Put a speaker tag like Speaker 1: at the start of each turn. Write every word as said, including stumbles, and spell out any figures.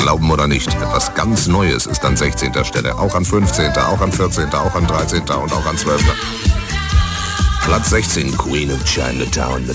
Speaker 1: Glauben oder nicht, etwas ganz Neues ist an sechzehnter Stelle. Auch an fünfzehnter, auch an vierzehnter, auch an dreizehnter und auch an zwölfter. Platz sechzehn, Queen of Chinatown mit